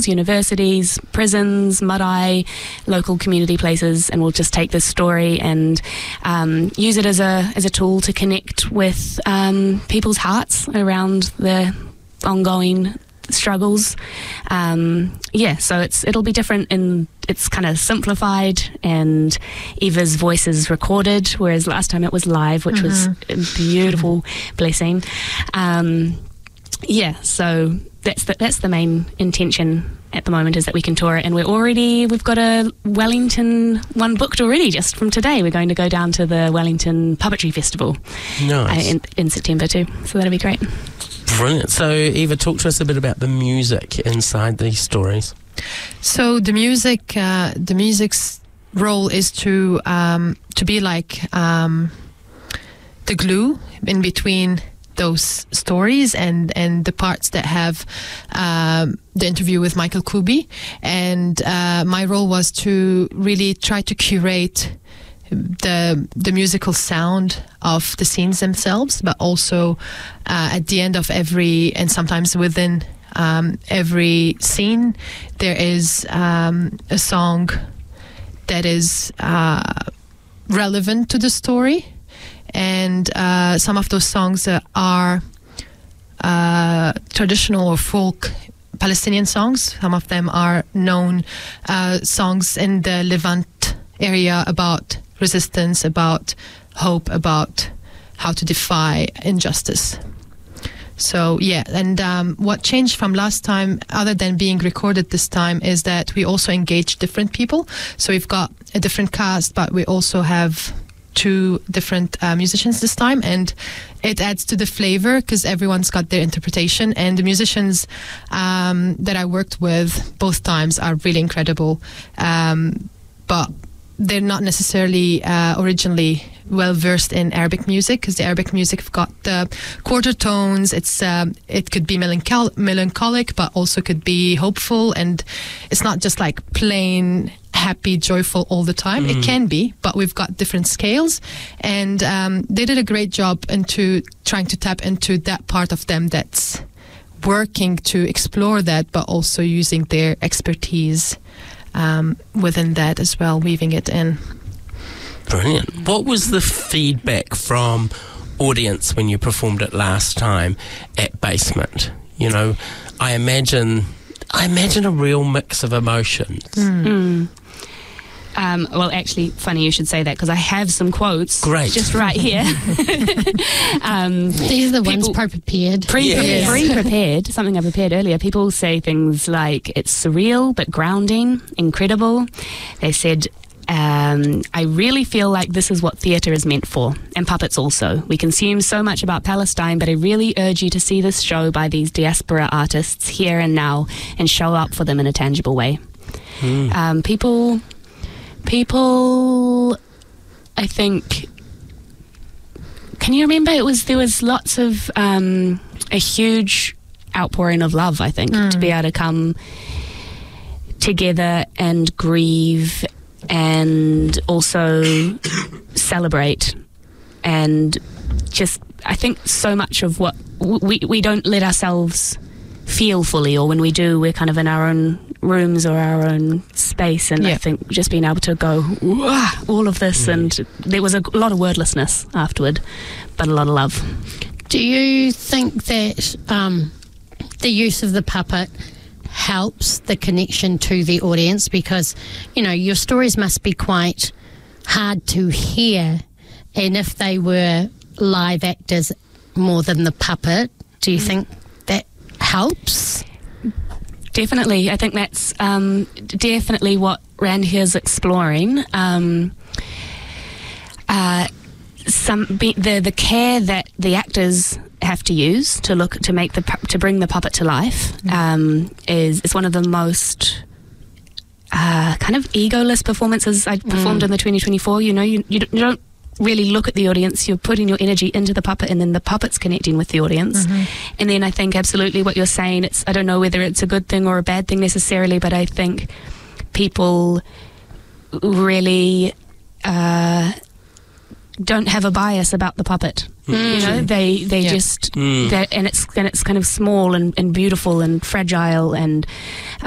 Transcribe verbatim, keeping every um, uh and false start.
universities, prisons, marae, local community places, and we'll just take this story and um, use it as a as a tool to connect with um, people's hearts around the ongoing struggles. Um, yeah, so it's it'll be different in it's kind of simplified, and Eva's voice is recorded, whereas last time it was live, which mm-hmm. was a beautiful blessing. Um, yeah, so that's the, that's the main intention at the moment, is that we can tour it, and we're already we've got a Wellington one booked already just from today. We're going to go down to the Wellington Puppetry Festival nice. uh, in, in September too, so that'll be great. Brilliant. So Eva, talk to us a bit about the music inside these stories. So the music, uh, the music's role is to um, to be like um, the glue in between those stories and, and the parts that have um, the interview with Michael Kubi. And uh, my role was to really try to curate the the musical sound of the scenes themselves, but also uh, at the end of every, and sometimes within um, every scene, there is um, a song that is uh, relevant to the story. And uh, some of those songs uh, are uh, traditional or folk Palestinian songs. Some of them are known uh, songs in the Levant area about resistance, about hope, about how to defy injustice. So yeah, and um, what changed from last time, other than being recorded this time, is that we also engage different people. So we've got a different cast, but we also have two different uh, musicians this time, and it adds to the flavor because everyone's got their interpretation. And the musicians um, that I worked with both times are really incredible, um, but they're not necessarily uh, originally well versed in Arabic music, because the Arabic music have got the quarter tones. It's um, it could be melanchol- melancholic, but also could be hopeful, and it's not just like plain happy, joyful all the time. Mm. It can be, but we've got different scales, and um, they did a great job into trying to tap into that part of them that's working to explore that, but also using their expertise um, within that as well, weaving it in. Brilliant. What was the feedback from audience when you performed it last time at Basement? You know, I imagine I imagine a real mix of emotions. Mm. Mm. Um, well, actually, funny you should say that, because I have some quotes. Great. Just right here. um, These are the ones pre-prepared. Pre- yes. Pre-prepared, something I prepared earlier. People say things like, it's surreal but grounding, incredible. They said, Um, I really feel like this is what theatre is meant for, and puppets also. We consume so much about Palestine, but I really urge you to see this show by these diaspora artists here and now and show up for them in a tangible way. Mm. Um, people, people, I think, can you remember it was, there was lots of, um, a huge outpouring of love, I think, mm. to be able to come together and grieve and also celebrate, and just I think so much of what we we don't let ourselves feel fully, or when we do, we're kind of in our own rooms or our own space, and yeah. I think just being able to go all of this, mm. and there was a lot of wordlessness afterward, but a lot of love. Do you think that um, the use of the puppet helps the connection to the audience? Because, you know, your stories must be quite hard to hear, and if they were live actors more than the puppet, do you think that helps? Definitely. I think that's um, definitely what Randhir is exploring. Um, uh, some be, the the care that the actors have to use to look to make the to bring the puppet to life um, is is one of the most uh, kind of egoless performances I performed mm. in the twenty twenty-four. You know, you you don't really look at the audience. You're putting your energy into the puppet, and then the puppet's connecting with the audience. Mm-hmm. And then I think absolutely what you're saying. It's I don't know whether it's a good thing or a bad thing necessarily, but I think people really Uh, don't have a bias about the puppet. Mm. You know, they they yeah. just mm. and it's and it's kind of small and, and beautiful and fragile, and